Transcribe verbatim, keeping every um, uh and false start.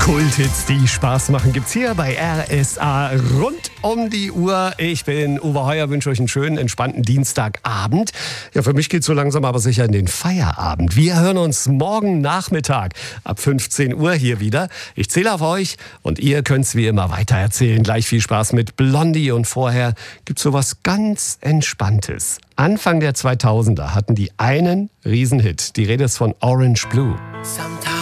Kulthits, die Spaß machen, gibt's hier bei R S A rund um die Uhr. Ich bin Uwe Heuer, wünsche euch einen schönen, entspannten Dienstagabend. Ja, für mich geht's so langsam aber sicher in den Feierabend. Wir hören uns morgen Nachmittag ab fünfzehn Uhr hier wieder. Ich zähle auf euch und ihr könnt's wie immer weitererzählen. Gleich viel Spaß mit Blondie und vorher gibt's so was ganz Entspanntes. Anfang der zweitausender hatten die einen Riesenhit. Die Rede ist von Orange Blue.